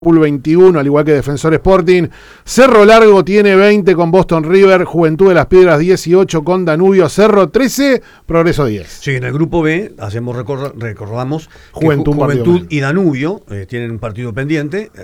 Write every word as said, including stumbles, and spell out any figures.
Pool veintiuno, al igual que Defensor Sporting. Cerro Largo tiene veinte con Boston River. Juventud de las Piedras dieciocho con Danubio. Cerro trece, Progreso diez. Sí, en el grupo B hacemos recor- recordamos Juventud, que Ju- Juventud y Danubio eh, tienen un partido pendiente.